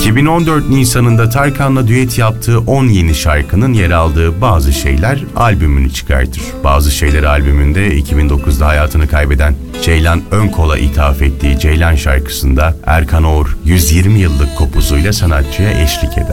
2014 Nisan'ında Tarkan'la düet yaptığı 10 yeni şarkının yer aldığı Bazı Şeyler albümünü çıkartır. Bazı Şeyler albümünde 2009'da hayatını kaybeden Ceylan Önkol'a ithaf ettiği Ceylan şarkısında Erkan Oğur 120 yıllık kopuzuyla sanatçıya eşlik eder.